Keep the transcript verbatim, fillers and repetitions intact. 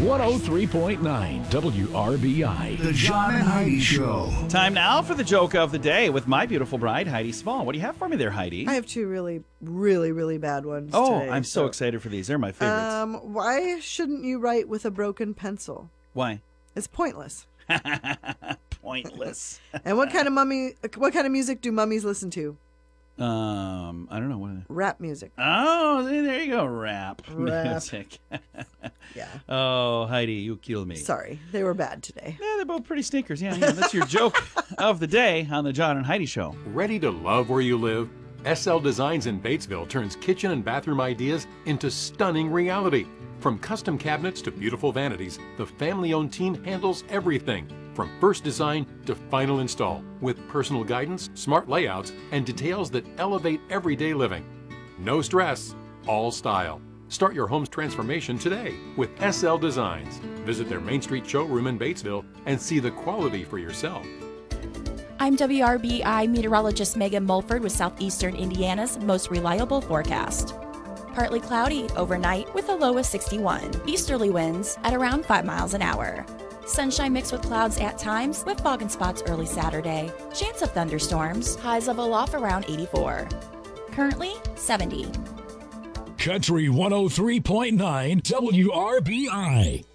one oh three point nine W R B I. The John and Heidi Show. Time now for the joke of the day with my beautiful bride, Heidi Small. What do you have for me there, Heidi? I have two really, really, really bad ones. Oh, today, I'm so excited for these. They're my favorites. Um, why shouldn't you write with a broken pencil? Why? It's pointless. Pointless. And what kind of mummy? What kind of music do mummies listen to? um, I don't know. What are they? Rap music. Oh, see, there you go. Rap, Rap. music. Yeah. Oh, Heidi, you kill me. Sorry, they were bad today. Yeah, they're both pretty stinkers. Yeah, yeah. That's your joke of the day on the John and Heidi Show. Ready to love where you live? S L Designs in Batesville turns kitchen and bathroom ideas into stunning reality. From custom cabinets to beautiful vanities, the family-owned team handles everything, from first design to final install, with personal guidance, smart layouts, and details that elevate everyday living. No stress, all style. Start your home's transformation today with S L Designs. Visit their Main Street showroom in Batesville and see the quality for yourself. I'm W R B I meteorologist Megan Mulford with Southeastern Indiana's most reliable forecast. Partly cloudy overnight with a low of sixty-one. Easterly winds at around five miles an hour. Sunshine mixed with clouds at times with fog and spots early Saturday. Chance of thunderstorms. Highs level off around eighty-four. Currently seventy. Country one oh three point nine W R B I.